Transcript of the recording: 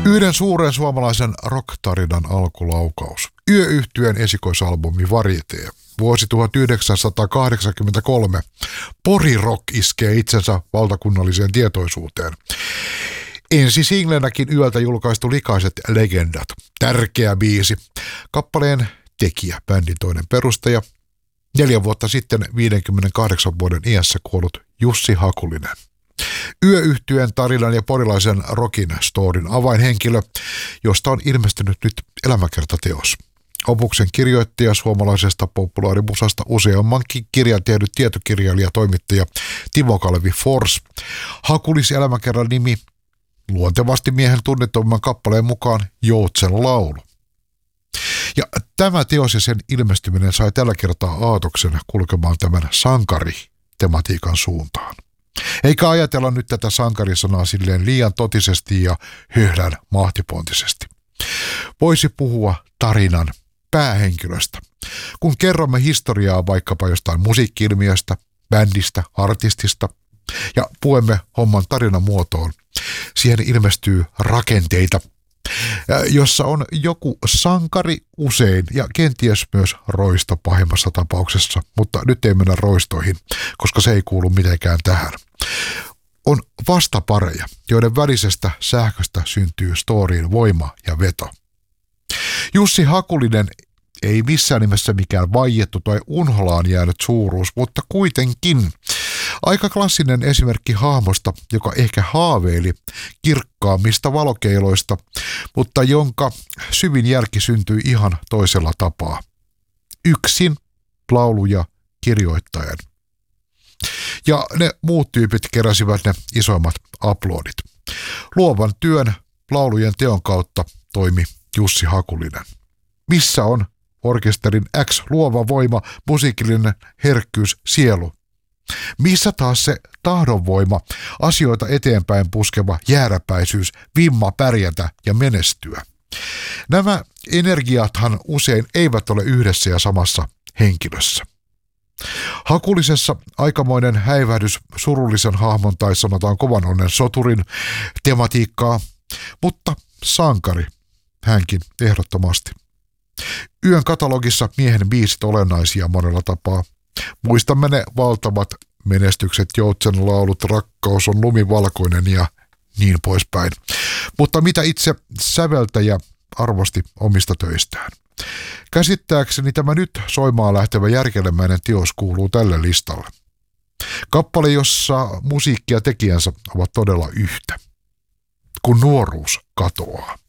Yhden suuren suomalaisen rock-tarinan alkulaukaus. Yö-yhtyeen esikoisalbumi Varieté. Vuosi 1983. Pori-rock iskee itsensä valtakunnalliseen tietoisuuteen. Ensi singlenäkin yöltä julkaistu Likaiset legendat. Tärkeä biisi. Kappaleen tekijä, bändin toinen perustaja. 4 vuotta sitten 58 vuoden iässä kuollut Jussi Hakulinen. Yöyhtyeen tarinan ja porilaisen rockin storin avainhenkilö, josta on ilmestynyt nyt elämäkertateos. Opuksen kirjoittaja suomalaisesta populaarimusasta useammankin kirjan tehnyt tietokirjailija toimittaja Timo Kalevi Fors. Hakulis-elämäkerran nimi luontevasti miehen tunnetumman kappaleen mukaan Joutsen laulu. Ja tämä teos ja sen ilmestyminen sai tällä kertaa aatoksen kulkemaan tämän sankari-tematiikan suuntaan. Eikä ajatella nyt tätä sankarisanaa silleen liian totisesti ja höhlän mahtipontisesti. Voisi puhua tarinan päähenkilöstä. Kun kerromme historiaa vaikkapa jostain musiikki-ilmiöstä, bändistä, artistista ja puemme homman tarinan muotoon, siihen ilmestyy rakenteita, jossa on joku sankari usein ja kenties myös roisto pahimmassa tapauksessa, mutta nyt ei mennä roistoihin, koska se ei kuulu mitenkään tähän. On vastapareja, joiden välisestä sähköstä syntyy storiin voima ja veto. Jussi Hakulinen ei missään nimessä mikään vaiettu tai unholaan jäänyt suuruus, mutta kuitenkin aika klassinen esimerkki hahmosta, joka ehkä haaveili kirkkaammista valokeiloista, mutta jonka syvin jälki syntyi ihan toisella tapaa. Yksin lauluja kirjoittaen. Ja ne muut tyypit keräsivät ne isoimmat aplodit. Luovan työn laulujen teon kautta toimi Jussi Hakulinen. Missä on orkesterin X luova voima, musiikillinen herkkyys, sielu? Missä taas se tahdonvoima, asioita eteenpäin puskeva jääräpäisyys, vimma pärjätä ja menestyä? Nämä energiathan usein eivät ole yhdessä ja samassa henkilössä. Hakulisessa aikamoinen häivähdys surullisen hahmon tai sanotaan kovan onnen soturin tematiikkaa, mutta sankari hänkin ehdottomasti. Yön katalogissa miehen biisit olennaisia monella tapaa. Muistamme ne valtavat menestykset, Joutsen laulut, Rakkaus on lumivalkoinen ja niin poispäin. Mutta mitä itse säveltäjä arvosti omista töistään? Käsittääkseni tämä nyt soimaan lähtevä järkelemäinen teos kuuluu tälle listalle. Kappale, jossa musiikki ja tekijänsä ovat todella yhtä. Kun nuoruus katoaa.